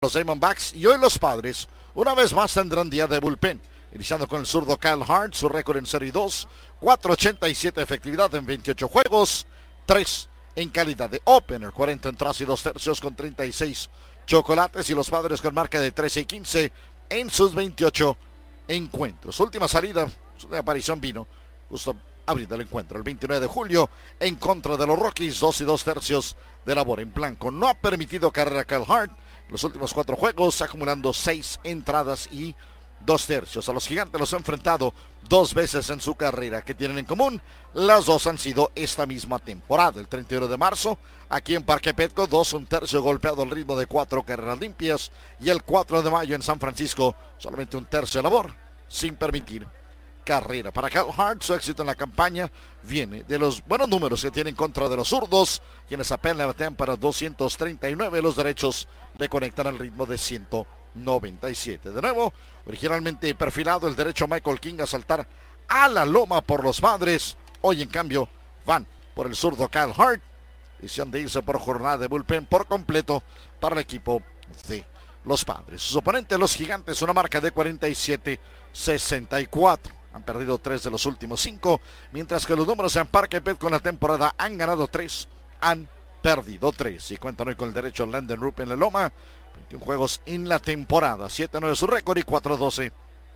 los Diamondbacks, y hoy los Padres una vez más tendrán día de bullpen, iniciando con el zurdo Kyle Hart, su récord en serie 2, 4.87 efectividad en 28 juegos, 3 en calidad de opener, 40 entradas y 2 tercios con 36 chocolates, y los Padres con marca de 13-15 en sus 28 encuentros. Su última salida, su aparición vino justo abriendo el encuentro el 29 de julio en contra de los Rockies, 2 y 2 tercios de labor en blanco. No ha permitido carrera a Kyle Hart los últimos 4 juegos, acumulando 6 entradas y 2 tercios. A los Gigantes los ha enfrentado 2 veces en su carrera. ¿Qué tienen en común? Las 2 han sido esta misma temporada. El 31 de marzo, aquí en Parque Petco, 2 1/3 golpeado al ritmo de 4 carreras limpias. Y el 4 de mayo en San Francisco, solamente 1/3 de labor, sin permitir carrera. Para Kyle Hart, su éxito en la campaña viene de los buenos números que tiene en contra de los zurdos, quienes apenas batean para 239. Los derechos le conectan al ritmo de 197. De nuevo, originalmente perfilado el derecho Michael King a saltar a la loma por los Padres. Hoy en cambio van por el zurdo Kyle Hart. Decisión de irse por jornada de bullpen por completo para el equipo de los Padres. Sus oponentes, los Gigantes, una marca de 47-64. Han perdido 3 de los últimos 5, mientras que los números en Parque Petco en la temporada: han ganado 3, han perdido 3. Y cuentan hoy con el derecho Landon Rupp en la loma. 21 juegos en la temporada, 7-9 su récord y 4-12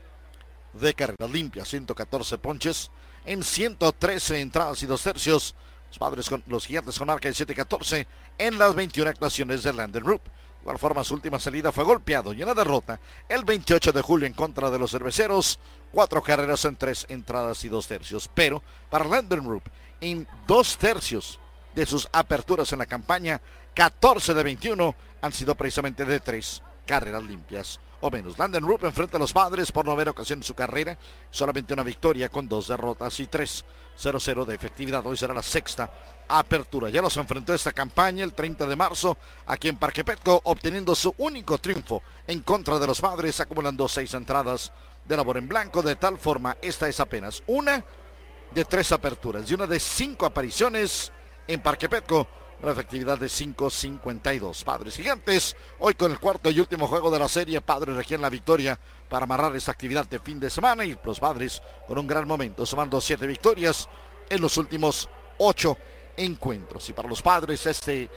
de carrera limpia, 114 ponches en 113 entradas y 2 tercios. Los Gigantes con marca de 7-14 en las 21 actuaciones de Landon Rupp. De igual forma, su última salida fue golpeado y una derrota el 28 de julio en contra de los Cerveceros, 4 carreras en 3 entradas y 2 tercios. Pero para Landon Rupp, en 2 tercios de sus aperturas en la campaña, 14 de 21 han sido precisamente de 3 carreras limpias o menos. Landon Rupp enfrenta a los Padres por 9ª ocasión en su carrera, solamente una victoria con 2 derrotas y 3.00 de efectividad. Hoy será la 6ª apertura. Ya los enfrentó esta campaña el 30 de marzo aquí en Parque Petco, obteniendo su único triunfo en contra de los Padres, acumulando 6 entradas de labor en blanco. De tal forma, esta es apenas una de 3 aperturas y una de 5 apariciones en Parque Petco, una efectividad de 5.52. Padres Gigantes, hoy con el cuarto y último juego de la serie. Padres requieren la victoria para amarrar esta actividad de fin de semana, y los Padres con un gran momento, sumando 7 victorias en los últimos 8 encuentros. Y para los Padres este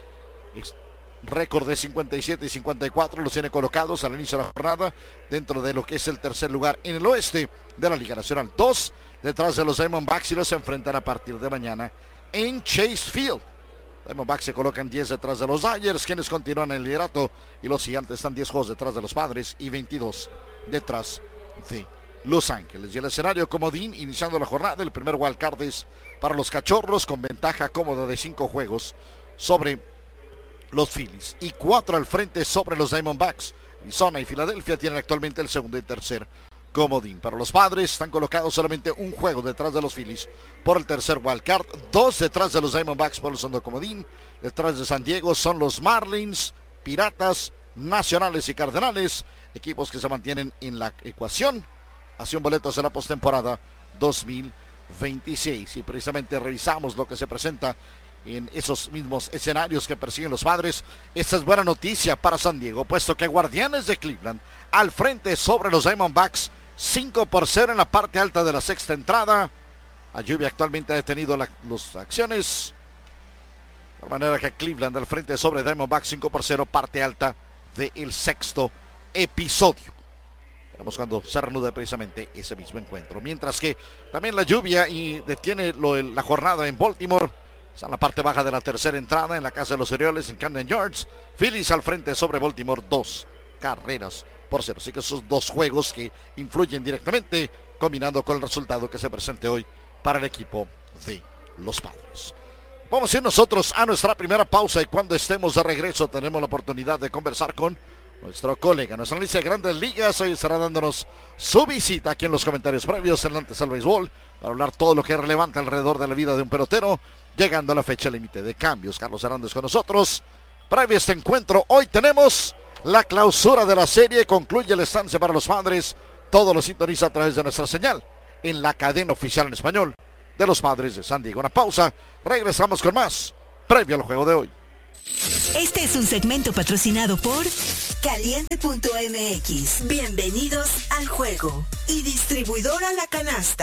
récord de 57 y 54 los tiene colocados al inicio de la jornada dentro de lo que es el tercer lugar en el oeste de la Liga Nacional. 2 detrás de los Diamondbacks, y los se enfrentan a partir de mañana en Chase Field. Diamondbacks se colocan 10 detrás de los Dodgers, quienes continúan en el liderato, y los Gigantes están 10 juegos detrás de los Padres y 22 detrás de Los Ángeles. Y el escenario comodín iniciando la jornada, el primer wildcard es para los Cachorros, con ventaja cómoda de 5 juegos sobre los Phillies y 4 al frente sobre los Diamondbacks. Arizona y Filadelfia tienen actualmente el segundo y tercer comodín. Para los Padres están colocados solamente un juego detrás de los Phillies por el tercer wildcard, 2 detrás de los Diamondbacks por el segundo comodín. Detrás de San Diego son los Marlins, Piratas, Nacionales y Cardenales, equipos que se mantienen en la ecuación hacia un boleto de la postemporada 2026. Y precisamente revisamos lo que se presenta en esos mismos escenarios que persiguen los Padres. Esta es buena noticia para San Diego, puesto que Guardianes de Cleveland al frente sobre los Diamondbacks, 5-0 en la parte alta de la 6ª entrada. La lluvia actualmente ha detenido las acciones, de manera que Cleveland al frente sobre Diamondbacks, 5-0, parte alta del 6º episodio. Veremos cuando se reanude precisamente ese mismo encuentro. Mientras que también la lluvia y detiene la jornada en Baltimore. Está en la parte baja de la tercera entrada en la casa de los Orioles en Camden Yards. Phillies al frente sobre Baltimore, 2 carreras por 0. Así que esos 2 juegos que influyen directamente, combinando con el resultado que se presente hoy para el equipo de los Padres. Vamos a ir nosotros a nuestra primera pausa, y cuando estemos de regreso tenemos la oportunidad de conversar con nuestro colega, nuestra analista de Grandes Ligas. Hoy estará dándonos su visita aquí en los comentarios previos en Antes al Béisbol, para hablar todo lo que es relevante alrededor de la vida de un pelotero, llegando a la fecha límite de cambios. Carlos Hernández con nosotros. Previo a este encuentro, hoy tenemos la clausura de la serie. Concluye la estancia para los Padres. Todo lo sintoniza a través de nuestra señal en la cadena oficial en español de los Padres de San Diego. Una pausa, regresamos con más previo al juego de hoy. Este es un segmento patrocinado por Caliente.mx. Bienvenidos al juego. Y distribuidora La Canasta.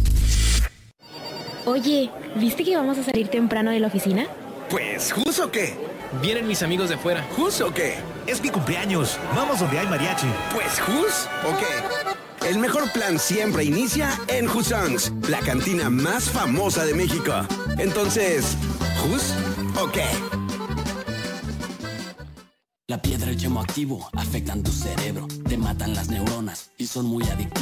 Oye, ¿viste que vamos a salir temprano de la oficina? Pues, ¿jus o qué? Vienen mis amigos de fuera. ¿Jus o qué? Es mi cumpleaños. Vamos donde hay mariachi. Pues, ¿jus o qué? El mejor plan siempre inicia en Jusongs, la cantina más famosa de México. Entonces, ¿jus o qué? La piedra y el yemo activo afectan tu cerebro, te matan las neuronas y son muy adictivos.